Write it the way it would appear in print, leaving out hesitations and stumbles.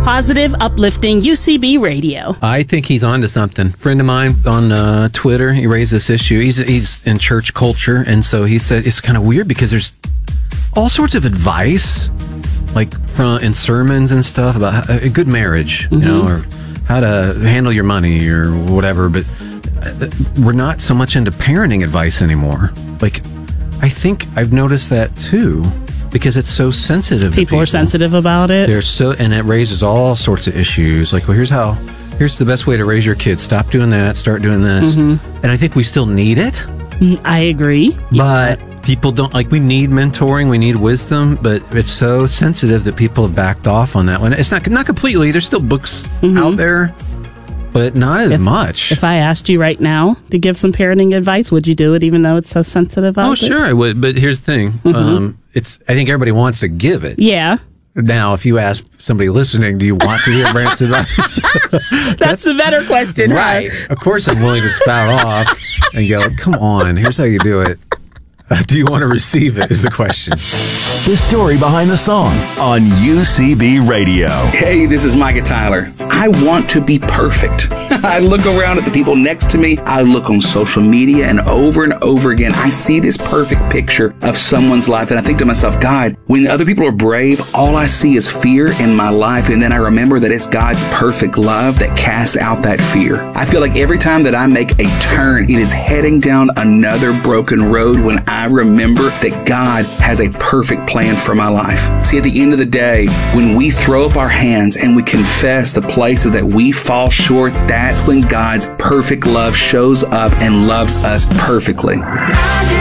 Positive, uplifting UCB radio. I think he's on to something. Friend of mine on Twitter, he raised this issue. He's in church culture, and so he said it's kind of weird because there's all sorts of advice, like in sermons and stuff about a good marriage, you know, or how to handle your money or whatever. But we're not so much into parenting advice anymore. Like, I think I've noticed that too. Because it's so sensitive. People are sensitive about it. And it raises all sorts of issues. Like, well, here's the best way to raise your kids. Stop doing that. Start doing this. And I think we still need it. I agree. But people don't, like, we need mentoring. We need wisdom. But it's so sensitive that people have backed off on that one. It's not completely. There's still books out there, but not as much. If I asked you right now to give some parenting advice, would you do it even though it's so sensitive? Oh, sure, I would. But here's the thing. I think everybody wants to give it. Yeah. Now, if you ask somebody listening, do you want to hear Brant's advice? That's the better question, right? Of course, I'm willing to spout off and go, come on, here's how you do it. Do you want to receive it is the question. The story behind the song on UCB Radio. Hey, this is Micah Tyler. I want to be perfect. I look around at the people next to me. I look on social media, and over again, I see this perfect picture of someone's life. And I think to myself, God, when other people are brave, all I see is fear in my life. And then I remember that it's God's perfect love that casts out that fear. I feel like every time that I make a turn, it is heading down another broken road when I remember that God has a perfect plan for my life. See, at the end of the day, when we throw up our hands and we confess the places that we fall short, that's when God's perfect love shows up and loves us perfectly.